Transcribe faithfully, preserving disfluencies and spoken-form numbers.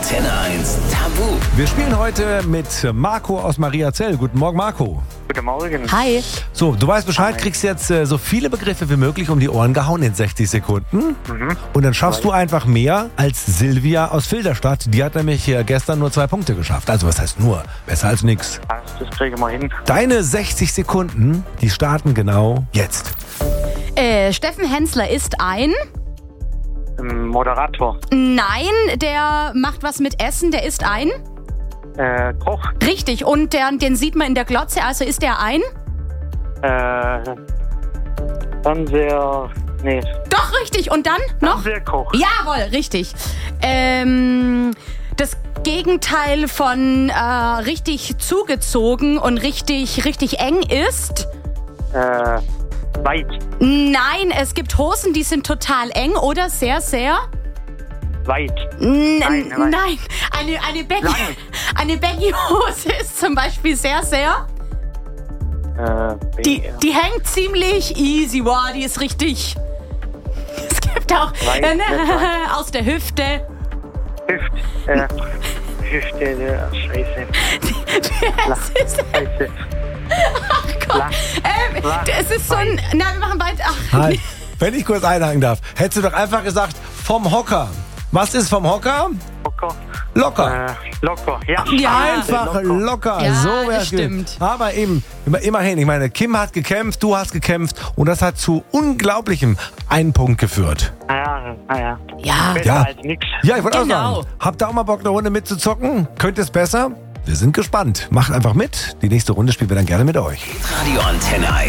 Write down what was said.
Antenne eins Tabu. Wir spielen heute mit Marco aus Mariazell. Guten Morgen, Marco. Guten Morgen. Hi. So, du weißt Bescheid, kriegst jetzt äh, so viele Begriffe wie möglich um die Ohren gehauen in sechzig Sekunden. Mhm. Und dann schaffst du einfach mehr als Silvia aus Filderstadt. Die hat nämlich äh, gestern nur zwei Punkte geschafft. Also was heißt nur? Besser als nix. Das kriegen wir hin. Deine sechzig Sekunden, die starten genau jetzt. Äh, Steffen Hensler ist ein... Ähm, Moderator. Nein, der macht was mit Essen, der ist ein... Äh, Koch. Richtig, und der, den sieht man in der Glotze, also ist der ein... Äh, Fernseher. Nee. Doch, richtig, und dann noch... Fernsehkoch. Jawohl, richtig. Ähm, das Gegenteil von äh, richtig zugezogen und richtig, richtig eng ist... Äh, weit. Nein, es gibt Hosen, die sind total eng oder sehr, sehr... Weit. N Nein, nein, nein. eine, eine, Baggy, Lang. eine Baggy-Hose ist zum Beispiel sehr, sehr... Äh, Die, die hängt ziemlich easy, wow, die ist richtig... Es gibt auch Weit, äh, nicht weit. aus der Hüfte. Hüft. Äh, Hüfte. Äh, Scheiße. Das ist, Scheiße. ach Gott, Lang. ähm, Lang. es ist so ein... Na, wir machen weiter. Ach, Halt, wenn ich kurz einhaken darf, hättest du doch einfach gesagt, vom Hocker. Was ist vom Hocker? Locker. Locker. Äh, locker. Ja. Ja. Einfach locker, Ja, so das wär's stimmt. gewesen. Aber eben, immer- immerhin, ich meine, Kim hat gekämpft, du hast gekämpft und das hat zu unglaublichem einen Punkt geführt. Naja, naja. ja. Besser Ja. als nix. Ja, ich wollte Genau. auch sagen, habt ihr auch mal Bock, eine Runde mitzuzocken? Könnt ihr es besser? Wir sind gespannt. Macht einfach mit. Die nächste Runde spielen wir dann gerne mit euch. Radio Antenne eins.